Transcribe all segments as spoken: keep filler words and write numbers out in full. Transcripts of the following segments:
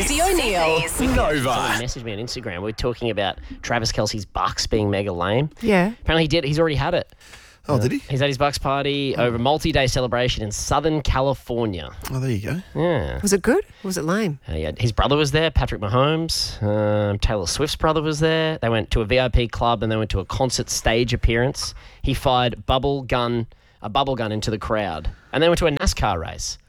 Susie O'Neill. Nova. Someone messaged me on Instagram. We were talking about Travis Kelce's Bucks being mega lame. Yeah. Apparently he did. He's already had it. Oh, did he? He's at his Bucks party over a multi-day celebration in Southern California. Oh, there you go. Yeah. Was it good or was it lame? Uh, yeah. His brother was there, Patrick Mahomes. Um, Taylor Swift's brother was there. They went to a V I P club and they went to a concert stage appearance. He fired bubble gun, a bubble gun into the crowd. And they went to a NASCAR race.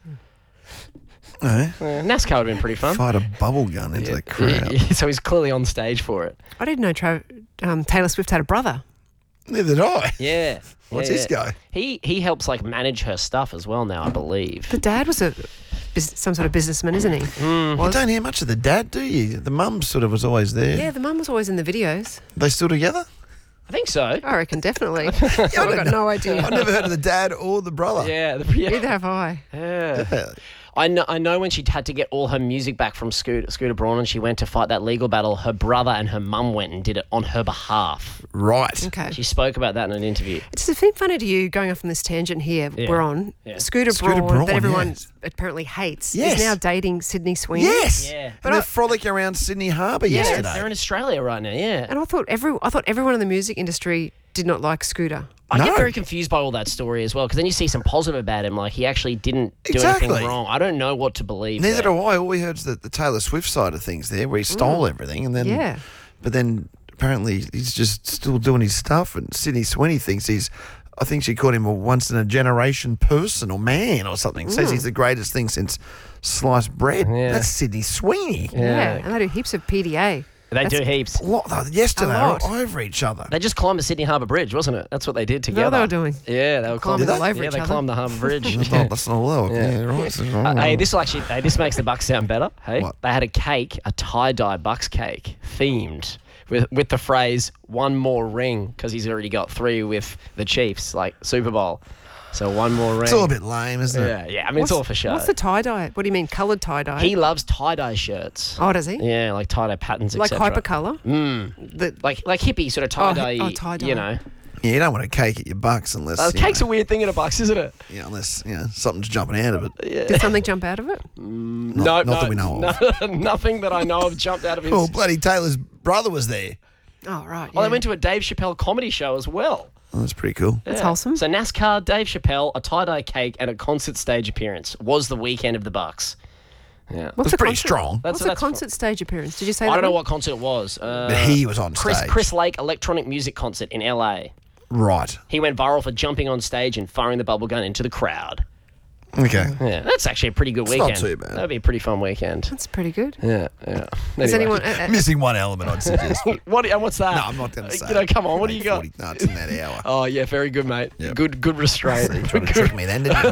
Oh, Uh, NASCAR would have been pretty fun. fired a bubble gun into the crowd. Yeah, so he's clearly on stage for it. I didn't know Tra- um, Taylor Swift had a brother. Neither did I. Yeah. What's yeah, his yeah. go? He he helps like manage her stuff as well now, I believe. The dad was a bus- some sort of businessman, isn't he? Mm. You don't hear much of the dad, do you? The mum sort of was always there. Yeah, the mum was always in the videos. They still together? I think so. I reckon definitely. I I've don't got know. no idea. I've never heard of the dad or the brother. Yeah, the, yeah. Neither have I. yeah. Yeah. I know. I know when she had to get all her music back from Scooter, Scooter Braun, and she went to fight that legal battle. Her brother and her mum went and did it on her behalf. Right. Okay. She spoke about that in an interview. It's a bit funny to you going off on this tangent here. Yeah. We're on. Yeah. Scooter, Scooter Braun, Braun, that everyone yes. apparently hates, Yes. is now dating Sydney Sweeney. Yes. Yeah. But they're frolicking around Sydney Harbour Yeah, yesterday. they're in Australia right now. Yeah. And I thought every I thought everyone in the music industry did not like Scooter. I No. get very confused by all that story as well, because then you see some positive about him, like he actually didn't do Exactly. anything wrong. I don't know what to believe. Neither there. do I. All we heard is the, the Taylor Swift side of things there, where he stole everything, and then Yeah. But then apparently he's just still doing his stuff, and Sydney Sweeney thinks he's. I think she called him a once in a generation person or man or something. Says he's the greatest thing since sliced bread. Yeah. That's Sydney Sweeney. Yeah. And they do heaps of P D A. They That's- do heaps. A lot though. Yesterday, A lot. they were over each other. They just climbed the Sydney Harbour Bridge, wasn't it? That's what they did Is that together. what they were doing? Yeah, they were Climbing climbing. all over yeah, each they other? climbed the Harbour Bridge. That's not, that's not low. Yeah, right. Uh, hey, this will actually, hey, this makes the Bucks sound better. Hey, What? they had a cake, a tie-dye Bucks cake, themed with with the phrase "one more ring" because he's already got three with the Chiefs, like Super Bowl. So one more ring. It's all a bit lame, isn't it? Yeah, yeah. I mean, it's all for show. What's the tie-dye? What do you mean, coloured tie-dye? He loves tie-dye shirts. oh, does he? Yeah, like tie-dye patterns, Like et cetera. hypercolour? Mm. The, Like like hippie sort of tie-dye. oh, tie-dye. You know, Yeah, you don't want a cake at your bucks unless. uh, you cake's know, a weird thing in a Bucks, isn't it? yeah, unless you know something's jumping out of it. did something jump out of it? no, not no, that we know no, nothing that I know of jumped out of his. Oh, bloody Taylor's brother was there. Oh, right. Oh, yeah. they went to a Dave Chappelle comedy show as well. Oh, that's pretty cool. That's wholesome. So NASCAR, Dave Chappelle, a tie-dye cake, and a concert stage appearance was the weekend of the Bucks. Yeah. What's That's a pretty concert, strong. That's- What's that's a concert stage appearance? Did you say I that don't know one? what concert it was. Uh, But he was on Chris, stage. Chris Lake electronic music concert in L A. Right. He went viral for jumping on stage and firing the bubble gun into the crowd. Okay. Yeah, that's actually a pretty good It's not weekend. too bad. That'd be a pretty fun weekend. That's pretty good. Yeah, yeah. Is Anyway. anyone... Uh, uh, Missing one element, I'd suggest. no, What? And what's that? I'm not going to say. You know, come on. What do Made you got? forty nuts in that hour. Oh yeah, very good, mate. Yep. Good, good restraint. You trying to trick me then, didn't you?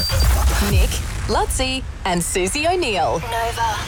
Nick, Lutzi, and Susie O'Neill. Nova.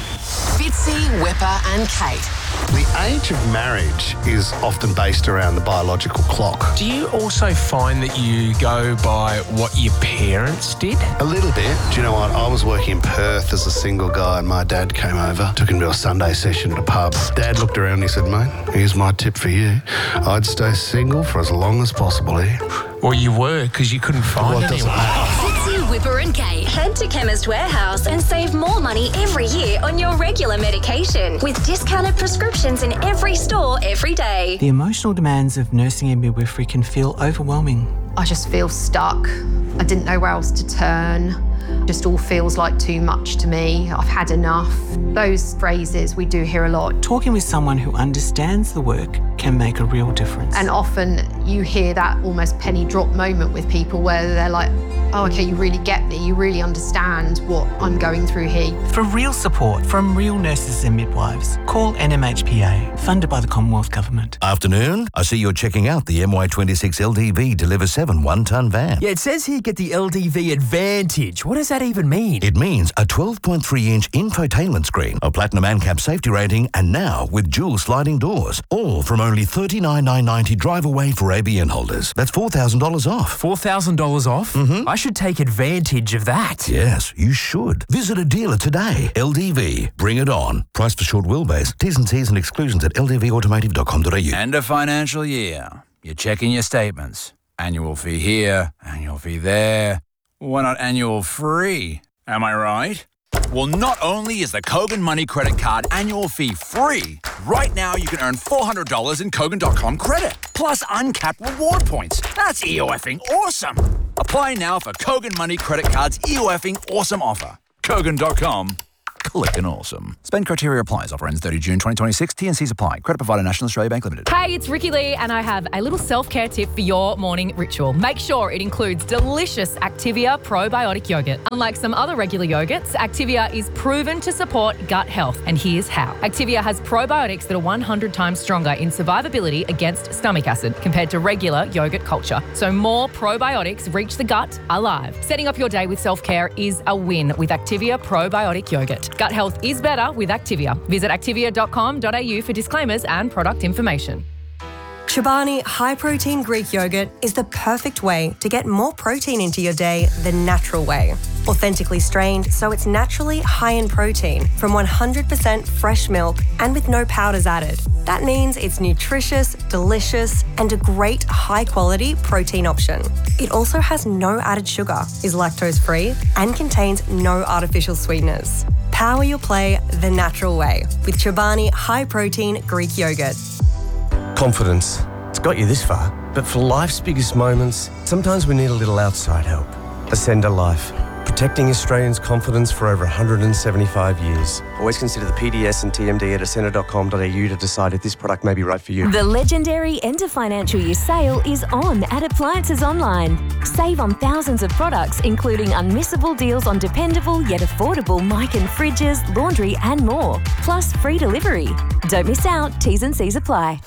Fitzy, Whipper, and Kate. The age of marriage is often based around the biological clock. Do you also find that you go by what your parents did? A little bit. Do you know what? I was working in Perth as a single guy and my dad came over, took him to a Sunday session at a pub. Dad looked around and he said, mate, here's my tip for you. I'd stay single for as long as possible here. Well, you were, because you couldn't find Well, it doesn't anyone. Fitzy, Whipper and Kate. Head to Chemist Warehouse and save more money every year on your regular medication with discounted prescriptions in every store every day. The emotional demands of nursing and midwifery can feel overwhelming. I just feel stuck. I didn't know where else to turn. Just all feels like too much to me. I've had enough. Those phrases we do hear a lot. Talking with someone who understands the work can make a real difference. And often you hear that almost penny drop moment with people where they're like, oh, okay, you really get me. You really understand what I'm going through here. For real support from real nurses and midwives, call N M H P A, funded by the Commonwealth Government. Afternoon. I see you're checking out the M Y twenty-six L D V Deliver seven one-ton van. Yeah, it says here get the L D V Advantage. What does that even mean? It means a twelve point three inch infotainment screen, a platinum ANCAP safety rating, and now with dual sliding doors. All from only thirty-nine thousand nine hundred ninety drive away for A B N holders. That's four thousand dollars off. four thousand dollars off? Mm-hmm. I should take advantage of that. Yes, you should. Visit a dealer today. L D V. Bring it on. Price for short wheelbase. T's and C's and exclusions at l d v automotive dot com dot a u. End of financial year. You're checking your statements. Annual fee here, annual fee there. Why not annual free? Am I right? Well, not only is the Kogan Money Credit Card annual fee free, right now you can earn four hundred dollars in Kogan dot com credit, plus uncapped reward points. That's E O F-ing awesome. Apply now for Kogan Money Credit Card's E O F-ing awesome offer. Kogan dot com. Clickin' awesome. Spend criteria applies. Offer ends thirtieth of June twenty twenty-six. T and Cs apply. Credit provider National Australia Bank Limited. Hey, it's Ricky Lee, and I have a little self-care tip for your morning ritual. Make sure it includes delicious Activia probiotic yogurt. Unlike some other regular yogurts, Activia is proven to support gut health, and here's how. Activia has probiotics that are one hundred times stronger in survivability against stomach acid compared to regular yogurt culture. So more probiotics reach the gut alive. Setting up your day with self-care is a win with Activia probiotic yogurt. Gut health is better with Activia. Visit activia dot com dot a u for disclaimers and product information. Chobani High Protein Greek Yogurt is the perfect way to get more protein into your day the natural way. Authentically strained, so it's naturally high in protein from one hundred percent fresh milk and with no powders added. That means it's nutritious, delicious, and a great high-quality protein option. It also has no added sugar, is lactose-free, and contains no artificial sweeteners. Power your play the natural way with Chobani High Protein Greek Yogurt. Confidence. It's got you this far, but for life's biggest moments, sometimes we need a little outside help. Ascender Life. Protecting Australians' confidence for over one hundred seventy-five years. Always consider the P D S and T M D at ascender dot com dot a u to decide if this product may be right for you. The legendary end of financial year sale is on at Appliances Online. Save on thousands of products, including unmissable deals on dependable yet affordable mic and fridges, laundry and more. Plus free delivery. Don't miss out. T's and C's apply.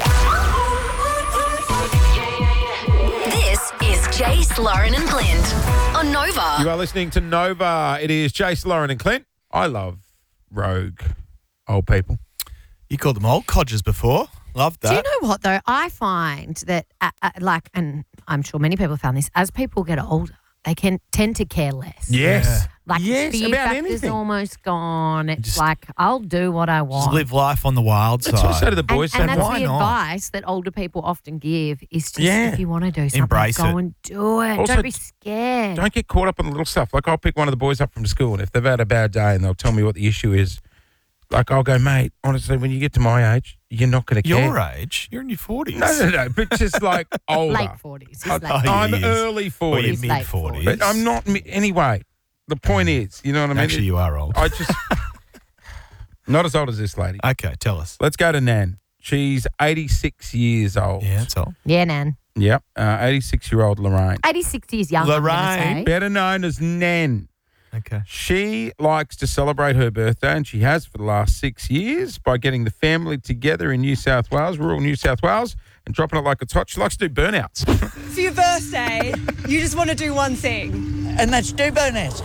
This is Jace, Lauren and Clint on Nova. You are listening to Nova. It is Jace, Lauren and Clint. I love rogue old people. You called them old codgers before. Love that. Do you know what, though? I find that, uh, uh, like, and I'm sure many people have found this, as people get older, they can tend to care less. Yes. Yeah. Like, yes, the fear about factor's anything. almost gone. It's Just- like, I'll do what I want. Just live life on the wild That's side. what I say to the boys. And, and say, that's why the not? advice that older people often give is just, Yeah. if you want to do something, Embrace go it. and do it. Also, Don't be scared. Don't get caught up on the little stuff. Like, I'll pick one of the boys up from school, and if they've had a bad day and they'll tell me what the issue is, like, I'll go, mate, honestly, when you get to my age, you're not going to care. Your age? You're in your forties. No, no, no, but just like older. Late forties. He's I- late I'm he is. early Well, forties. you're mid forties. But I'm not, mi- anyway, the point is, you know what I mean? Actually, you are old. I just, not as old as this lady. Okay, tell us. Let's go to Nan. She's eighty-six years old. Yeah, that's all. Yeah, Nan. Yep, uh, eighty-six-year-old Lorraine. eighty-six years young. I'm gonna Lorraine. say. Better known as Nan. Okay. She likes to celebrate her birthday, and she has for the last six years by getting the family together in New South Wales, rural New South Wales, and dropping it like it's hot. She likes to do burnouts. For your birthday, you just want to do one thing. And that's do burnouts.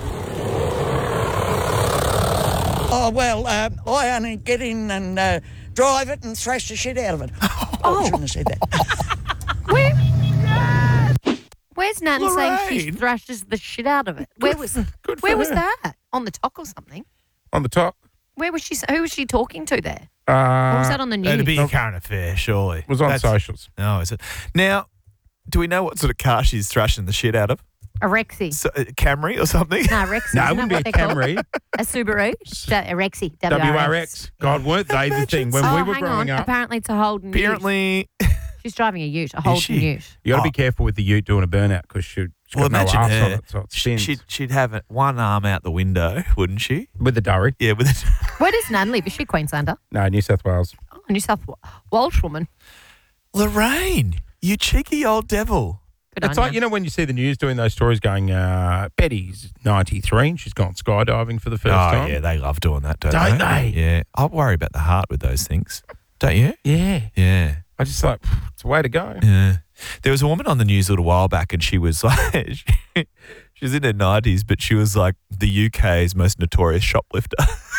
Oh, well, um, I only get in and uh, drive it and thrash the shit out of it. Oh, I shouldn't have said that. Where? Where's Nan saying she Lorraine. thrashes the shit out of it? Where was good Where for was her. that? On the top or something? On the top. Where was she? Who was she talking to there? Uh, Or was that on the news? It'd be a current affair, surely. It was on That's- socials. No, is it? Now, do we know what sort of car she's thrashing the shit out of? A Rexy. So, uh, Camry or something? No, Rexy. No, it Isn't wouldn't that be a what they're called? Camry. A Subaru. So, a Rexy. W R X. God, weren't they the thing when oh, we were hang growing on. up? Apparently it's a Holden Apparently. Ute. She's driving a Ute, a Holden she? Ute. You got to Oh. be careful with the Ute doing a burnout because she, she's Well, got no imagine arse her. on it, so it She- spins. she'd, she'd have it- one arm out the window, wouldn't she? With the durry. Yeah, with it. Where does Nan live? Is she Queenslander? No, New South Wales. Oh, New South Wa- Welsh woman. Lorraine, you cheeky old devil. Good It's on like, ya. you know, when you see the news doing those stories going, uh, Betty's ninety-three and she's gone skydiving for the first Oh, time. yeah, they love doing that, don't, Don't they? they? Yeah. I worry about the heart with those things. Don't you? Yeah. Yeah. I just like, it's a way to go. Yeah. There was a woman on the news a little while back and she was like, she, she was in her nineties, but she was like the U K's most notorious shoplifter.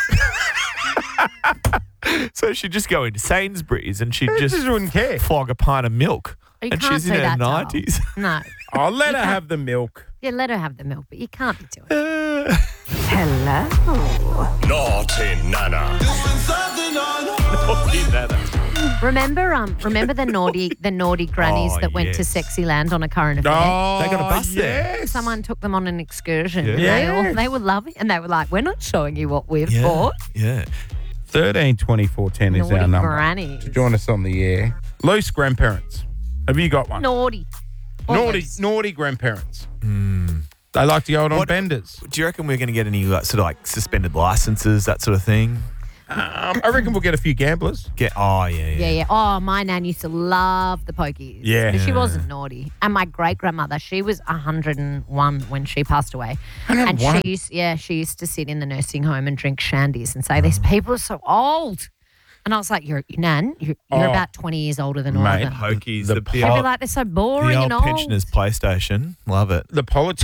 So she'd just go into Sainsbury's and she'd Who just just wouldn't care? flog a pint of milk. You and can't she's in do her that, Darl. nineties. No. I'll let You her can't- have the milk. Yeah, let her have the milk, but you can't be doing it. Uh, Hello. Naughty Nana. Naughty Nana. Remember, um, remember the naughty, the naughty grannies Oh, that went to yes. Sexy Land on a current event. Oh, They got a bus there. yes. Someone took them on an excursion. Yeah. and They, all, Yes. they were loving, and they were like, "We're not showing you what we've Yeah. bought." Yeah. thirteen twenty-four ten is our Naughty number. grannies. To join us on the air. Loose grandparents. Have you got one? Naughty. Or Naughty, loose. naughty grandparents. Mm. They like to go out on What- benders. Do you reckon we're going to get any like, sort of like suspended licenses, that sort of thing? Um, I reckon we'll get a few gamblers. Get oh yeah yeah. Yeah, yeah. Oh, my nan used to love the pokies. Yeah. But she Yeah. wasn't naughty. And my great grandmother, she was one hundred and one when she passed away. one hundred and one? And she used, yeah, she used to sit in the nursing home and drink shandies and say, "These people are so old." And I was like, "You're Nan, you're, you're Oh. about twenty years older than all Mate. of them." Pokies, The the, po- the They'd be old, like, "They're so the boring old and old." pensioners PlayStation. Love it. The politics.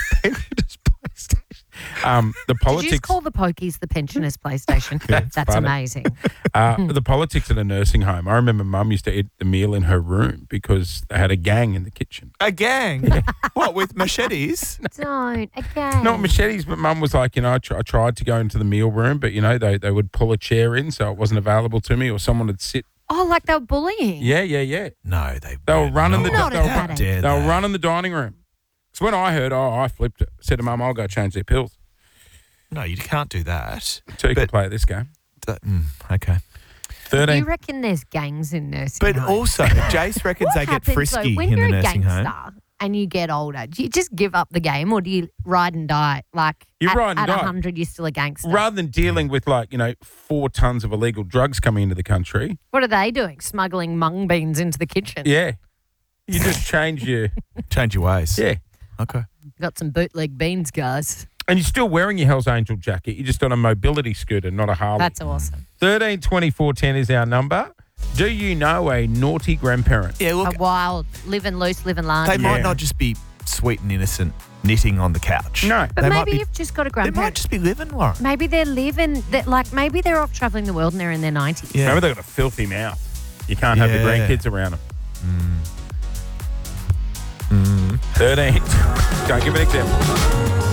um, the Did you politics. just call the pokies the pensioners' PlayStation? That's That's funny. amazing. Uh, the politics at a nursing home. I remember Mum used to eat the meal in her room because they had a gang in the kitchen. A gang? What, with machetes? Don't again. Not machetes, but Mum was like, you know, I, tr- I tried to go into the meal room, but, you know, they, they would pull a chair in so it wasn't available to me, or someone would sit. Oh, like they were bullying. Yeah, yeah, yeah. No, they They were weren't. running the, Not they at were, that they age. were running the dining room. So when I heard, oh, I flipped it. Said to Mum, I'll go change their pills. No, you can't do that. So you can But- play this game. That- mm, okay. thirteen. You reckon there's gangs in nursing But homes? also, Jace reckons What they get happens, frisky though, when in you're the a nursing gangster home. and you get older, do you just give up the game, or do you ride and die? Like You at, ride and at die. one hundred, you're still a gangster. Rather than dealing with, like, you know, four tons of illegal drugs coming into the country, What are they doing? Smuggling mung beans into the kitchen. yeah, you just change your, Change your ways. yeah. Okay. Got some bootleg beans, guys. And you're still wearing your Hell's Angel jacket. You're just on a mobility scooter, not a Harley. That's awesome. thirteen twenty-four ten is our number. Do you know a naughty grandparent? Yeah, look, a wild, living loose, living large. they might Yeah. not just be sweet and innocent knitting on the couch. No. But they might maybe be, you've just got a they might grandparent. just be living, Lauren. Maybe they're living, that like maybe they're off travelling the world and they're in their nineties. Yeah. Remember, they've got a filthy mouth. You can't have the Yeah. grandkids around them. Mm. thirteen. Don't give an example.